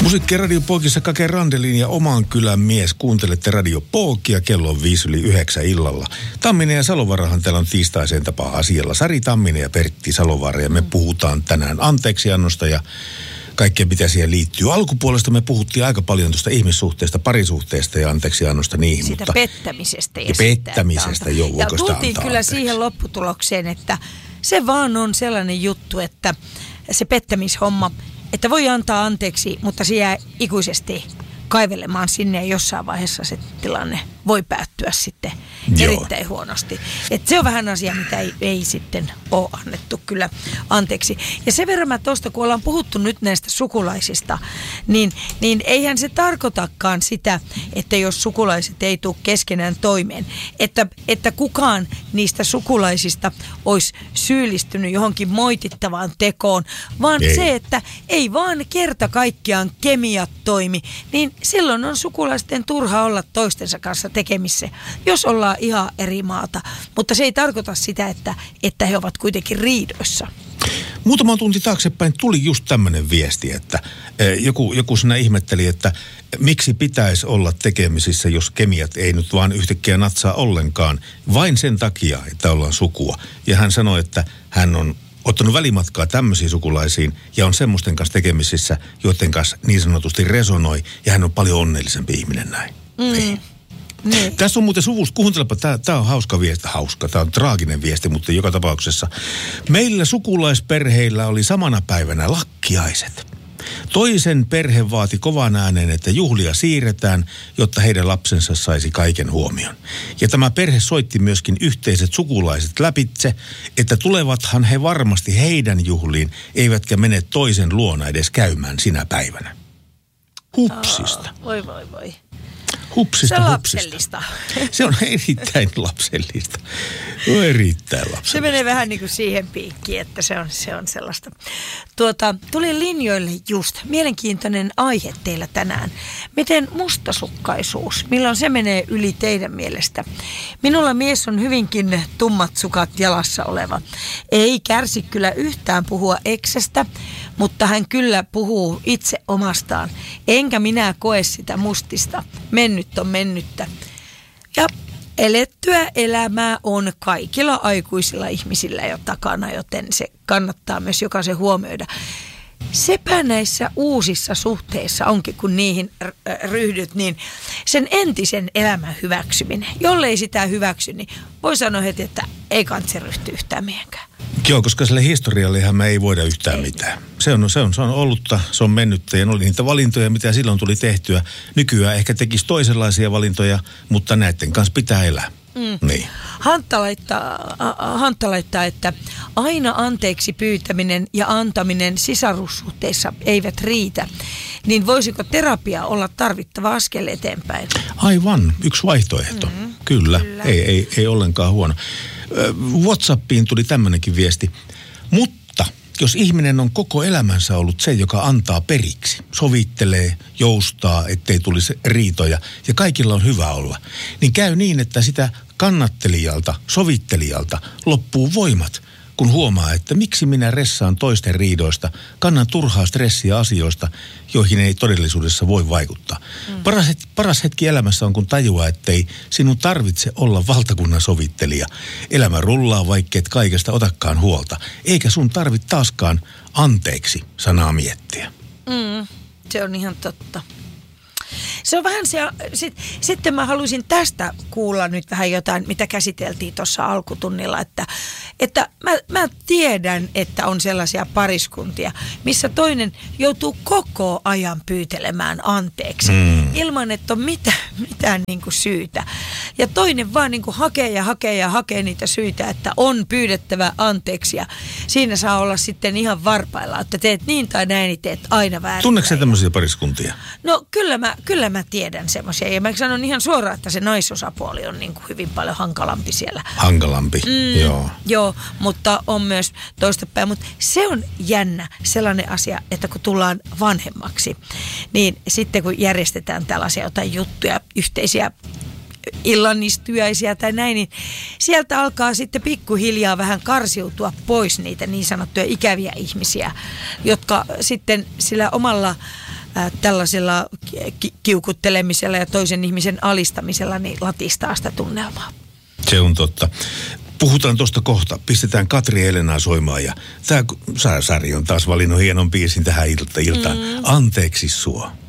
Musiikki Radio Pookissa Kake Randelin ja Oman kylän mies. Kuuntelette Radio Pookia, kello on 8:05 illalla. Tamminen ja Salovarahan täällä on tiistaiseen tapaan asialla. Sari Tamminen ja Pertti Salovaara ja me puhutaan tänään anteeksiannosta ja kaikkea mitä siihen liittyy. Alkupuolesta me puhuttiin aika paljon tuosta ihmissuhteesta, parisuhteesta ja anteeksiannosta niihin. Siitä mutta pettämisestä. Ja pettämisestä, joo. Ja tultiin kyllä siihen lopputulokseen, että se vaan on sellainen juttu, että se pettämishomma, että voi antaa anteeksi, mutta se jää ikuisesti kaivelemaan sinne ja jossain vaiheessa se tilanne voi päättyä sitten erittäin huonosti. Et se on vähän asia, mitä ei sitten ole annettu kyllä anteeksi. Ja sen verran mä tuosta, kun ollaan puhuttu nyt näistä sukulaisista, niin eihän se tarkoitakaan sitä, että jos sukulaiset ei tule keskenään toimeen, että kukaan niistä sukulaisista olisi syyllistynyt johonkin moitittavaan tekoon, vaan se, että ei vaan kerta kaikkiaan kemiat toimi, niin silloin on sukulaisten turha olla toistensa kanssa tekemissä, jos ollaan ihan eri maata. Mutta se ei tarkoita sitä, että he ovat kuitenkin riidoissa. Muutama tunti taaksepäin tuli just tämmöinen viesti, että joku sinä ihmetteli, että miksi pitäisi olla tekemisissä, jos kemiat ei nyt vaan yhtäkkiä natsaa ollenkaan, vain sen takia, että ollaan sukua. Ja hän sanoi, että hän on ottanut välimatkaa tämmöisiin sukulaisiin ja on semmoisten kanssa tekemisissä, joiden kanssa niin sanotusti resonoi, ja hän on paljon onnellisempi ihminen näin. Niin. Tässä on muuten suvusta, kuuntelepa, tämä on hauska viesti, tämä on traaginen viesti, mutta joka tapauksessa. Meillä sukulaisperheillä oli samana päivänä lakkiaiset. Toisen perhe vaati kovan äänen, että juhlia siirretään, jotta heidän lapsensa saisi kaiken huomion. Ja tämä perhe soitti myöskin yhteiset sukulaiset läpitse, että tulevathan he varmasti heidän juhliin, eivätkä mene toisen luona edes käymään sinä päivänä. Hupsista. Voi. Hupsista. Se on lapsellista. Se on erittäin lapsellista. Se menee vähän niin kuin siihen piikkiin, että se on sellaista. Tuli linjoille just mielenkiintoinen aihe teillä tänään. Miten mustasukkaisuus, milloin se menee yli teidän mielestä? Minulla mies on hyvinkin tummat sukat jalassa oleva. Ei kärsi kyllä yhtään puhua eksestä, mutta hän kyllä puhuu itse omastaan. Enkä minä koe sitä mustista. Mennyt on mennyttä. Ja elettyä elämää on kaikilla aikuisilla ihmisillä jo takana, joten se kannattaa myös jokaisen huomioida. Sepä näissä uusissa suhteissa onkin, kun niihin ryhdyt, niin sen entisen elämän hyväksyminen. Jollei sitä hyväksy, niin voi sanoa heti, että ei kansi ryhtyä yhtään mihinkään. Joo, koska sille historiallehan me ei voida yhtään mitään. Se on ollutta, se on mennyttä ja oli niitä valintoja, mitä silloin tuli tehtyä. Nykyään ehkä tekisi toisenlaisia valintoja, mutta näiden kanssa pitää elää. Niin. Hantta laittaa, että aina anteeksi pyytäminen ja antaminen sisarussuhteissa eivät riitä. Niin voisiko terapia olla tarvittava askel eteenpäin? Aivan, yksi vaihtoehto. Kyllä. Ei ollenkaan huono. WhatsAppiin tuli tämmöinenkin viesti. Mutta jos ihminen on koko elämänsä ollut se, joka antaa periksi, sovittelee, joustaa, ettei tulisi riitoja ja kaikilla on hyvä olla, niin käy niin, että sitä kannattelijalta, sovittelijalta loppuu voimat, kun huomaa, että miksi minä ressaan toisten riidoista, kannan turhaa stressiä asioista, joihin ei todellisuudessa voi vaikuttaa. Paras hetki elämässä on, kun tajuaa, ettei sinun tarvitse olla valtakunnan sovittelija. Elämä rullaa, vaikka et kaikesta otakaan huolta, eikä sun tarvitse taaskaan anteeksi sanaa miettiä. Se on ihan totta. Se on vähän se, sitten mä haluaisin tästä kuulla nyt vähän jotain, mitä käsiteltiin tuossa alkutunnilla, että mä tiedän, että on sellaisia pariskuntia, missä toinen joutuu koko ajan pyytelemään anteeksi, ilman että on mitään niin kuin syytä. Ja toinen vaan niin kuin hakee niitä syitä, että on pyydettävä anteeksi ja siinä saa olla sitten ihan varpailla, että teet niin tai näin, niin teet aina väärin. Tunneeko sä tämmöisiä pariskuntia? No kyllä mä tiedän semmoisia. Ja mä sanon ihan suoraan, että se naisosapuoli on niin kuin hyvin paljon hankalampi siellä. Hankalampi, joo. Joo, mutta on myös toistepäin. Mutta se on jännä sellainen asia, että kun tullaan vanhemmaksi, niin sitten kun järjestetään tällaisia jotain juttuja, yhteisiä illanistyöisiä tai näin, niin sieltä alkaa sitten pikkuhiljaa vähän karsiutua pois niitä niin sanottuja ikäviä ihmisiä, jotka sitten sillä omalla tällaisella kiukuttelemisella ja toisen ihmisen alistamisella niin latistaa sitä tunnelmaa. Se on totta. Puhutaan tuosta kohta. Pistetään Katri Elenaa soimaan ja tämä Sari on taas valinnut hienon biisin tähän iltaan. Anteeksi sua.